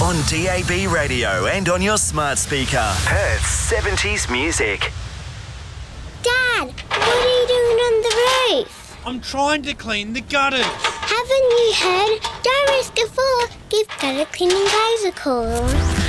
On DAB radio and on your smart speaker. Perth's 70s music. Dad, what are you doing on the roof? I'm trying to clean the gutters. Haven't you heard? Don't risk a fall. Give gutter cleaning guys a call.